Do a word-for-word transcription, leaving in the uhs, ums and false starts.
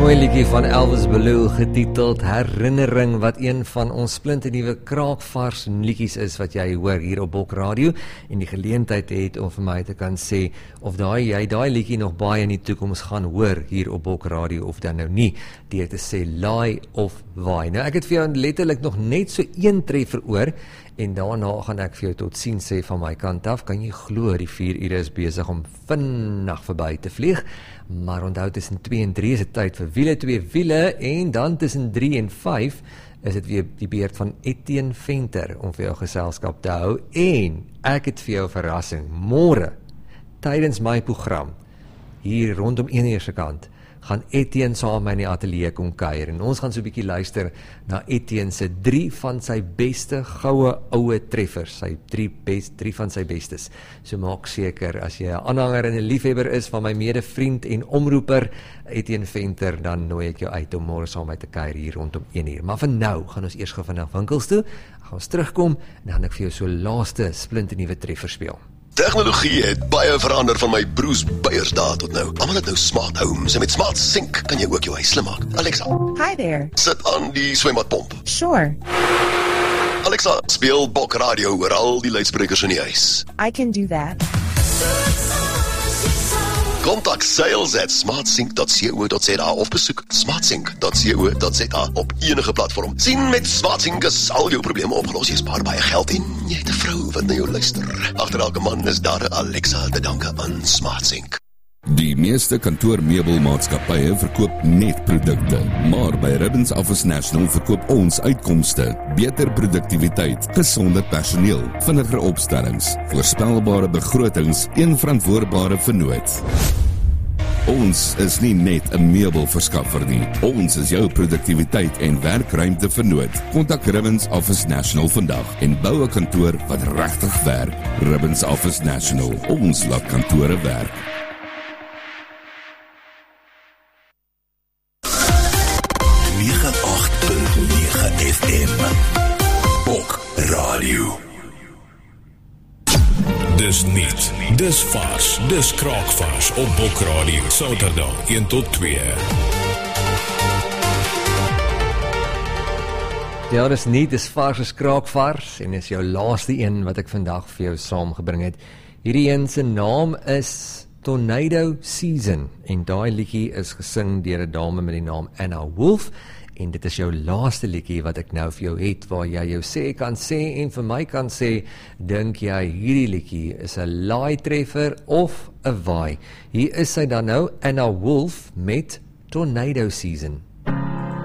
Mooi liedjie van Elvis Belew getiteld Herinnering, wat een van ons splinternuwe kraakvars liedjies is wat jy hoor hier op Bok Radio, en die geleentheid het om vir my te kan sê of daai jy daai liedjie nog baie in die toekoms gaan hoor hier op Bok Radio, of dan nou nie, deur te sê laai of waai. Nou ek het vir jou letterlik nog net so een treffer oor, en daarna gaan ek vir jou tot sien sê van my kant af. Kan jy glo, die vier ure is besig om vinnig verby te vlieg, maar onthou tussen twee en drie is dit tyd vir wiele, twee wiele, en dan tussen drie en vyf is dit weer die beurt van Etienne Venter om vir jou geselskap te hou, en ek het vir jou verrassing, môre, tydens my program, hier rondom een uur se kant, gaan Etienne saam met my in die ateljee kom kuier, en ons gaan so 'n bietjie luister na Etienne se drie van sy beste goue oue treffers, sy drie best, drie van sy bestes. So maak seker, as jy 'n aanhanger en 'n liefhebber is van my medevriend en omroeper Etienne Venter, dan nooi ek jou uit om môre saam met my te kuier hier rondom een uur. Maar vir nou gaan ons eers gou vanaf winkels toe, gaan ons terugkom, en dan gaan ek vir jou so laaste splinternuwe treffer speel. Tegnologie het baie verander van my broers Beiersdae tot nou. Almal het nou smart homes, en met Smart Sink kan jy ook jou huis slim maak. Alexa, Hi there. sit aan die swembadpomp. Sure, Alexa, speel Bok Radio oor al die luidsprekers in die huis. I can do that. Kontak sales at smartsync dot co dot za of besoek smartsync dot co dot za op enige platform. Sien, met Smartsync is al jou probleme opgelos. Jy spaar baie geld en jy het 'n vrou wat na jou luister. Agter elke man is daar 'n Alexa te danke aan Smartsync. Die meeste kantoormeubelmaatskappye verkoop net produkte, maar by Ribbons Office National verkoop ons uitkomste, beter produktiwiteit, gesonder personeel, vinniger opstellings, voorspelbare begrotings, een verantwoordbare vennoot. Ons is nie net 'n meubelverskaffer nie, ons is jou produktiwiteit en werkruimte vennoot. Kontak Ribbons Office National vandag en bou 'n kantoor wat regtig werk. Ribbons Office National, ons laat kantore werk. F M Bok Radio. Dis niet, dis vars, dis kraakvars op Bok Radio, Saterdag een tot twee. Ja, dis nie, dis vars, dis kraakvars, en is jou laaste een wat ek vandag vir jou saamgebring het. Hierdie een se naam is Tornado Season, en daai liedjie is gesing deur 'n dame met die naam Anna Wolf, en dit is jou laaste liedjie wat ek nou vir jou het, waar jy jou sê kan sê, en vir my kan sê, dink jy hierdie liedjie is 'n laai treffer of 'n waai? Hier is sy dan nou, Anna Wolf met Tornado Season.